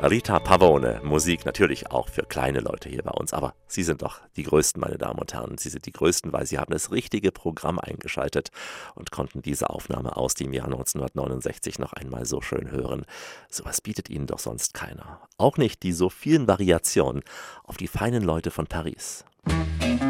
Rita Pavone, Musik natürlich auch für kleine Leute hier bei uns, aber Sie sind doch die Größten, meine Damen und Herren. Sie sind die Größten, weil Sie haben das richtige Programm eingeschaltet und konnten diese Aufnahme aus dem Jahr 1969 noch einmal so schön hören. Sowas bietet Ihnen doch sonst keiner. Auch nicht die so vielen Variationen auf die feinen Leute von Paris.